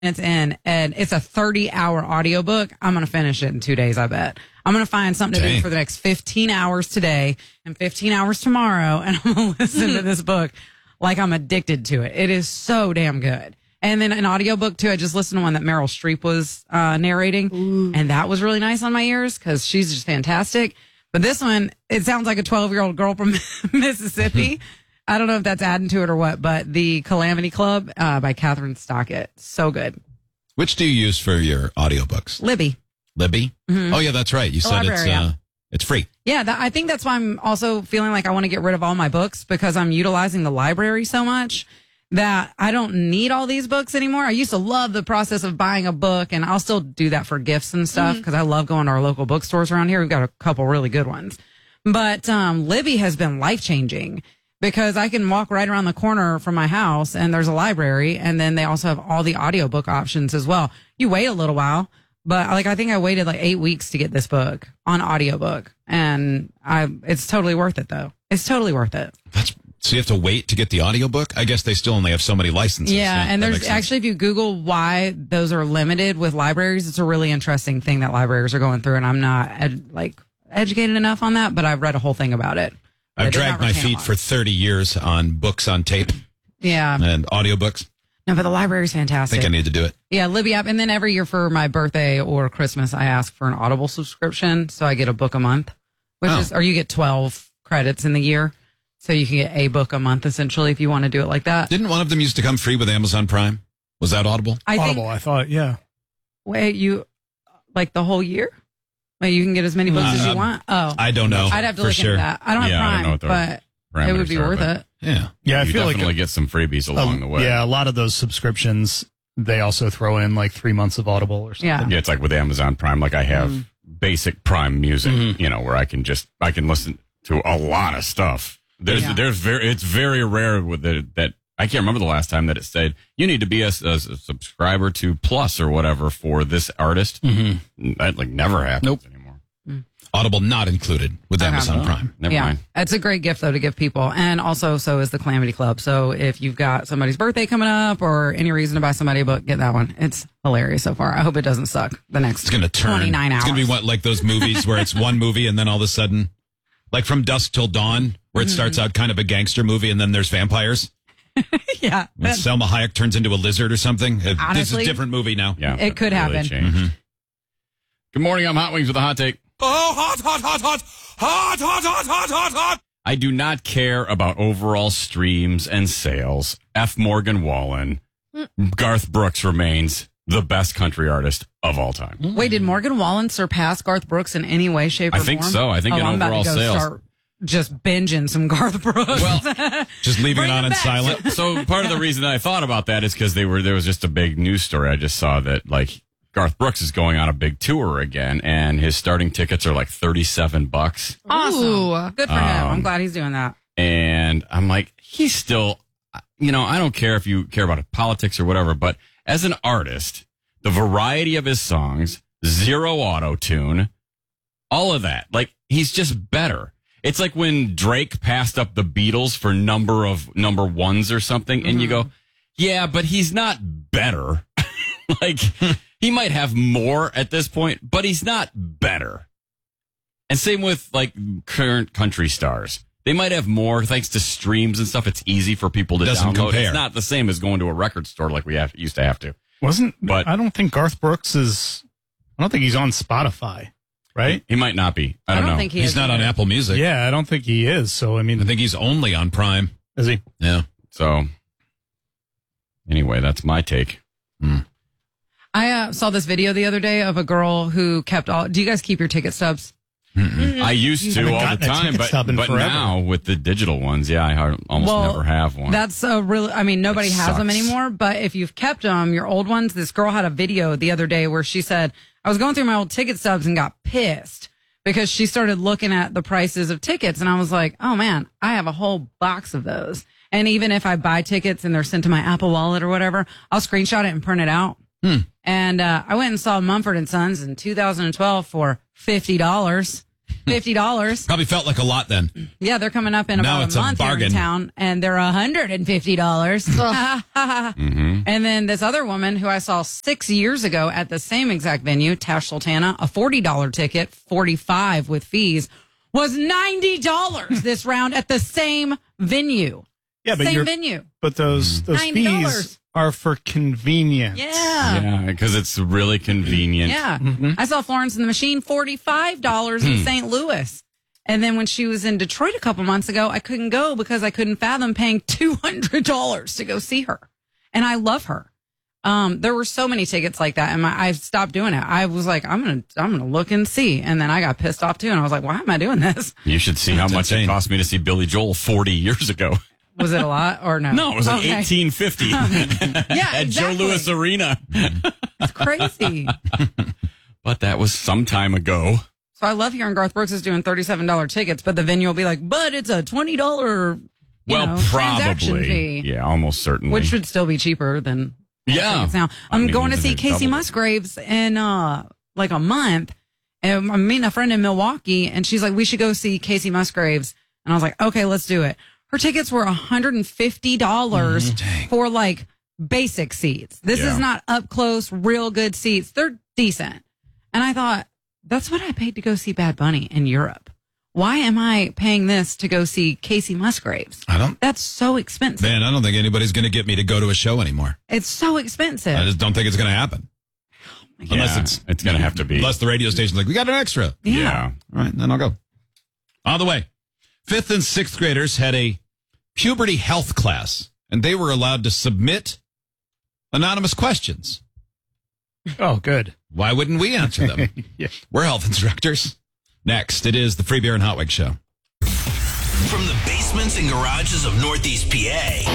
minutes in, and it's a 30-hour audiobook. I'm going to finish it in 2 days, I bet. I'm going to find something to do for the next 15 hours today and 15 hours tomorrow, and I'm going to listen to this book like I'm addicted to it. It is so damn good. And then an audiobook, too. I just listened to one that Meryl Streep was narrating, and that was really nice on my ears because she's just fantastic. But this one, it sounds like a 12-year-old girl from Mississippi. I don't know if that's adding to it or what, but The Calamity Club by Catherine Stockett. So good. Which do you use for your audiobooks? Libby. Libby? Mm-hmm. Oh, yeah, that's right. You said it's free. Yeah, I think that's why I'm also feeling like I want to get rid of all my books because I'm utilizing the library so much that I don't need all these books anymore. I used to love the process of buying a book, and I'll still do that for gifts and stuff because I love going to our local bookstores around here. We've got a couple really good ones. But Libby has been life-changing because I can walk right around the corner from my house, and there's a library, and then they also have all the audiobook options as well. You wait a little while, but I think I waited like 8 weeks to get this book on audiobook, and it's totally worth it, though. It's totally worth it. So you have to wait to get the audiobook? I guess they still only have so many licenses. Yeah, and there's actually, if you Google why those are limited with libraries, it's a really interesting thing that libraries are going through, and I'm not educated enough on that, but I've read a whole thing about it. I've dragged my feet for 30 years on books on tape. Yeah. And audiobooks. No, but the library's fantastic. I think I need to do it. Yeah, Libby app. And then every year for my birthday or Christmas, I ask for an Audible subscription. So I get a book a month, or you get 12 credits in the year. So you can get a book a month, essentially, if you want to do it like that. Didn't one of them used to come free with Amazon Prime? Was that Audible? Audible, I thought, yeah. Wait, like the whole year? Wait, you can get as many books as you want? Oh. I don't know. I'd have to look into that. I don't have Prime, but it would be worth it. Yeah. Yeah, I feel definitely like get some freebies along the way. Yeah, a lot of those subscriptions, they also throw in like 3 months of Audible or something. Yeah, it's like with Amazon Prime, like I have basic Prime music, where I can listen to a lot of stuff. It's very rare with that. I can't remember the last time that it said you need to be a subscriber to Plus or whatever for this artist. That never happens anymore. Audible not included with Amazon Prime. Never mind. It's a great gift though to give people, and also so is the Calamity Club. So if you've got somebody's birthday coming up or any reason to buy somebody a book, get that one. It's hilarious so far. I hope it doesn't suck the next 29 hours. It's going to be like those movies where it's one movie and then all of a sudden, like From Dusk Till Dawn, where it starts out kind of a gangster movie and then there's vampires. Yeah. And Selma Hayek turns into a lizard or something. Honestly, this is a different movie now. Yeah, it could happen. Good morning. I'm Hot Wings with a hot take. Oh, hot. I do not care about overall streams and sales. F. Morgan Wallen. Garth Brooks remains the best country artist of all time. Wait, did Morgan Wallen surpass Garth Brooks in any way, shape, or form? I think so. I think in I'm overall about to go sales. Start just binging some Garth Brooks. Well, just leaving it on in silent. So part of the reason I thought about that is because there was just a big news story. I just saw that Garth Brooks is going on a big tour again, and his starting tickets are like $37. Awesome. Ooh, good for him. I'm glad he's doing that. And I'm like, he's still, I don't care if you care about politics or whatever, but as an artist, the variety of his songs, zero auto-tune, all of that, he's just better. It's like when Drake passed up the Beatles for number ones or something, and you go, yeah, but he's not better. He might have more at this point, but he's not better. And same with current country stars. They might have more thanks to streams and stuff. It's easy for people to download. Compare. It's not the same as going to a record store like we used to have to. But I don't think Garth Brooks is. I don't think he's on Spotify, right? He might not be. I don't know. Think he's not on Apple Music. Yeah, I don't think he is. So I think he's only on Prime. Is he? Yeah. So anyway, that's my take. I saw this video the other day of a girl who kept all. Do you guys keep your ticket stubs? I used to all the time, but now with the digital ones, I almost never have one. That's a really. Nobody has them anymore. But if you've kept them, your old ones. This girl had a video the other day where she said, "I was going through my old ticket stubs and got pissed because she started looking at the prices of tickets, and I was like, oh man, I have a whole box of those. And even if I buy tickets and they're sent to my Apple Wallet or whatever, I'll screenshot it and print it out." And I went and saw Mumford & Sons in 2012 for $50. $50. Probably felt like a lot then. Yeah, they're coming up in Now about it's a a month here in bargain. town, and they're $150. And then this other woman who I saw 6 years ago at the same exact venue, Tash Sultana, a $40 ticket, $45 with fees, was $90 this round at the same venue. Yeah, but Same venue. But those $90. fees are for convenience. Yeah. Yeah, because it's really convenient. Yeah. I saw Florence and the Machine, $45 in St. Louis. And then when she was in Detroit a couple months ago, I couldn't go because I couldn't fathom paying $200 to go see her. And I love her. There were so many tickets like that, and I stopped doing it. I was like, I'm gonna look and see. And then I got pissed off too, and I was like, why am I doing this? You should see how That's much insane. it cost me to see Billy Joel 40 years ago. Was it a lot or no? No, it was like Okay. 1850 Yeah, at Joe exactly. Louis Arena. It's crazy. But that was some time ago. So I love hearing Garth Brooks is doing $37 tickets, but the venue will be like, but it's a $20 transaction Probably. fee, Yeah, almost certainly. which would still be cheaper than yeah. tickets now. I I'm mean, going to even see if Casey double it. Musgraves in like a month. And I'm meeting a friend in Milwaukee, and she's like, we should go see Casey Musgraves. And I was like, okay, let's do it. Her tickets were $150 for like basic seats. This Yeah. is not up close, real good seats. They're decent. And I thought, that's what I paid to go see Bad Bunny in Europe. Why am I paying this to go see Casey Musgraves? That's so expensive. Man, I don't think anybody's going to get me to go to a show anymore. It's so expensive. I just don't think it's going to happen. Unless it's going to have to be. Unless the radio station's like, we got an extra. Yeah. All right, then I'll go. On the way, 5th and 6th graders had a puberty health class, and they were allowed to submit anonymous questions. Oh, good. Why wouldn't we answer them? Yeah. We're health instructors. Next, it is the Free Beer and Hot Wig Show. From the basements and garages of Northeast PA.